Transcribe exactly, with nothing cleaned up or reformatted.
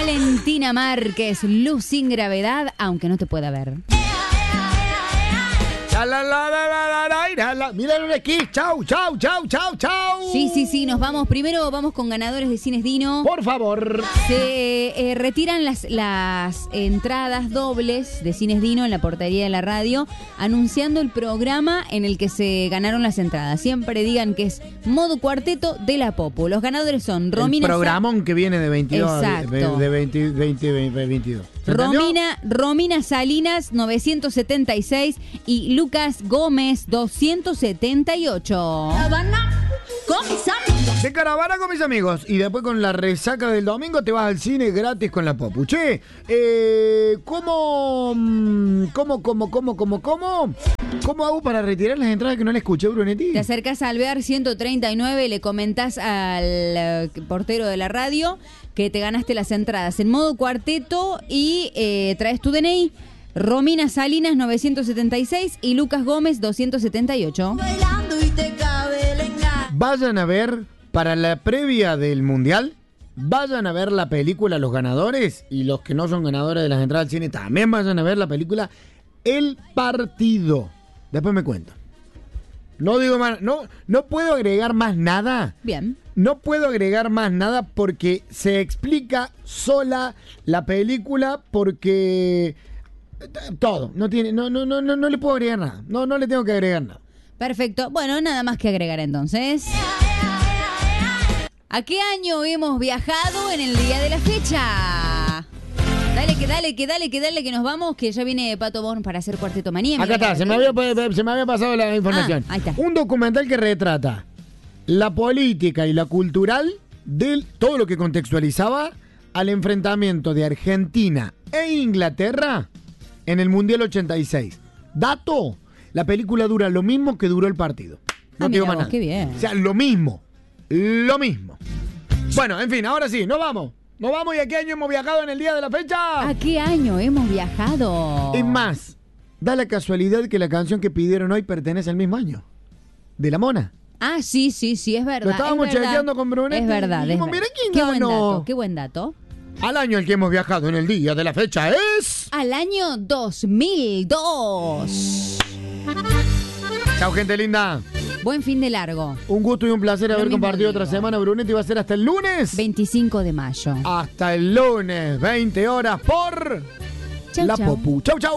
Valentina Márquez, Luz sin gravedad, aunque no te pueda ver. La, la, la, la, la, la, la, la. Miren aquí, chau, chau, chau, chau, chau. Sí, sí, sí, nos vamos. Primero vamos con ganadores de Cines Dino. Por favor. Se eh, retiran las, las entradas dobles de Cines Dino en la portería de la radio, anunciando el programa en el que se ganaron las entradas. Siempre digan que es Modo Cuarteto de la Popu. Los ganadores son Romina... El programón que viene de veintidós. Exacto. De veinte, veinte, veinte, veintidós. Romina, Romina Salinas, novecientos setenta y seis, y Lucas Gómez, doscientos setenta y ocho. Caravana con mis amigos. De caravana con mis amigos. Y después con la resaca del domingo te vas al cine gratis con la Popu. Che, eh, ¿cómo, cómo, cómo, cómo, cómo, cómo? ¿Cómo hago para retirar las entradas que no le escuché, Brunetti? Te acercas a Alvear ciento treinta y nueve, le comentás al eh, portero de la radio que te ganaste las entradas en Modo Cuarteto y eh, traes tu D N I. Romina Salinas, novecientos setenta y seis, y Lucas Gómez, doscientos setenta y ocho. Bailando y te cabe el engaño. Vayan a ver, para la previa del Mundial, vayan a ver la película Los Ganadores, y los que no son ganadores de las entradas al cine también vayan a ver la película El Partido. Después me cuento. No digo más, no, no puedo agregar más nada. Bien. No puedo agregar más nada porque se explica sola la película, porque todo, no tiene, no, no, no, no, no le puedo agregar nada. No, no le tengo que agregar nada. Perfecto. Bueno, nada más que agregar entonces. ¿A qué año hemos viajado en el día de la fecha? Dale, que dale, que dale, que dale, que nos vamos, que ya viene Pato Born para hacer Cuarteto Manía. Acá está, se me, había, se me había pasado la información. Ah, ahí está. Un documental que retrata la política y la cultural de todo lo que contextualizaba al enfrentamiento de Argentina e Inglaterra en el Mundial ochenta y seis. Dato, la película dura lo mismo que duró el partido. No Ah, te digo mira más vos, nada. qué bien. O sea, lo mismo, lo mismo. Bueno, en fin, ahora sí, nos vamos. Nos vamos. ¿Y a qué año hemos viajado en el día de la fecha? ¿A qué año hemos viajado? Es más, da la casualidad que la canción que pidieron hoy pertenece al mismo año. De La Mona. Ah, sí, sí, sí, es verdad. Lo estábamos es verdad. chequeando con Brunetti. Es verdad. Dijimos, es mira verdad. quién Qué buen ganó. dato, qué buen dato. Al año al que hemos viajado en el día de la fecha es... Al año dos mil dos. Chao, gente linda. Buen fin de largo. Un gusto y un placer Lo haber mismo compartido digo. otra semana. Brunetti va a ser hasta el lunes. veinticinco de mayo. Hasta el lunes, veinte horas por Chau, La chau. Popu. Chau, chau.